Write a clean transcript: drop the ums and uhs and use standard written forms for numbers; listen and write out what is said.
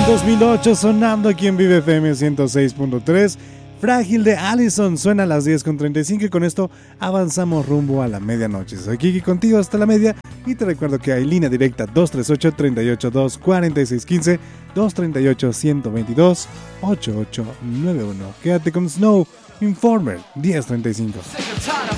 2008 sonando aquí en Vive FM 106.3. Frágil de Allison suena a las 10:35 y con esto avanzamos rumbo a la medianoche. Soy Kiki contigo hasta la media y te recuerdo que hay línea directa 238-382-4615, 238-122-8891. Quédate con Snow Informer 10:35.